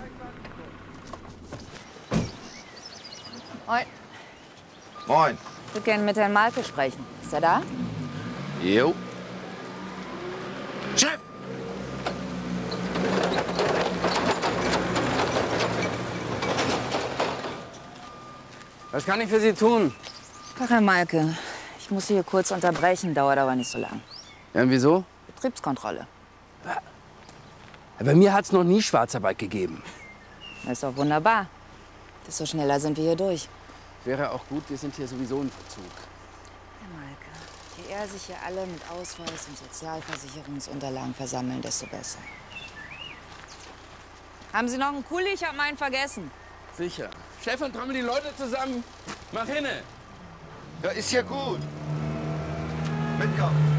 Moin. Moin. Ich würde gerne mit Herrn Malke sprechen. Ist er da? Jo. Chef! Was kann ich für Sie tun? Tag, Herr Malke. Ich muss Sie hier kurz unterbrechen, dauert aber nicht so lang. Ja, und wieso? Betriebskontrolle. Ja, bei mir hat es noch nie Schwarzarbeit gegeben. Das ist doch wunderbar. Desto schneller sind wir hier durch. Wäre auch gut, wir sind hier sowieso im Verzug. Herr Malke, je eher sich hier alle mit Ausweis und Sozialversicherungsunterlagen versammeln, desto besser. Haben Sie noch einen Kuli? Ich habe meinen vergessen. Sicher. Chef, und trommel die Leute zusammen. Mach hinne. Ja, ist ja gut. Mitkommen.